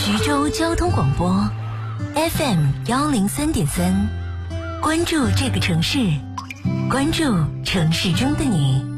徐州交通广播 FM103.3，关注这个城市，关注城市中的你。